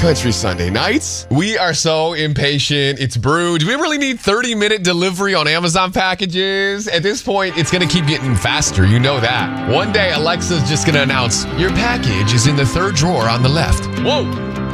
Country Sunday nights. We are so impatient. It's Brew. Do we really need 30-minute delivery on Amazon packages? At this point, it's going to keep getting faster. You know that. One day, Alexa's just going to announce, your package is in the third drawer on the left. Whoa.